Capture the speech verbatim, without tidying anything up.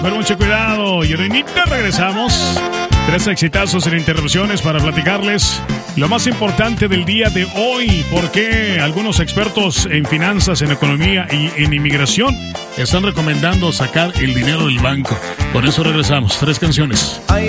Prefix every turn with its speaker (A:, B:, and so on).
A: Con mucho cuidado. Y ahorita regresamos. Tres exitazos sin interrupciones para platicarles lo más importante del día de hoy. Porque algunos expertos en finanzas, en economía y en inmigración están recomendando sacar el dinero del banco. Por eso regresamos. Tres canciones.